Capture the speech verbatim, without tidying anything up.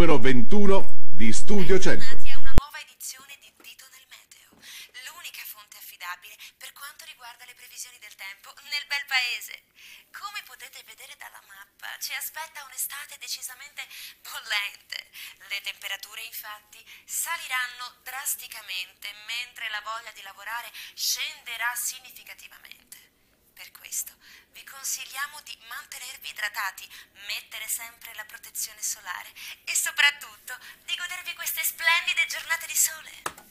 numero ventuno di Studio cento. Bentornati a una nuova edizione di Dito nel Meteo, l'unica fonte affidabile per quanto riguarda le previsioni del tempo nel bel paese. Come potete vedere dalla mappa, ci aspetta un'estate decisamente bollente. Le temperature infatti saliranno drasticamente, mentre la voglia di lavorare scenderà significativamente. Per questo vi consigliamo di mantenervi idratati, mettere sempre la protezione solare e soprattutto di godervi queste splendide giornate di sole.